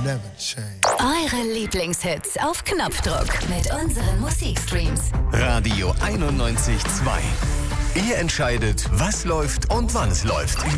never change. Eure Lieblingshits auf Knopfdruck mit unseren Musikstreams. Radio 91.2. Ihr entscheidet, was läuft und wann es läuft.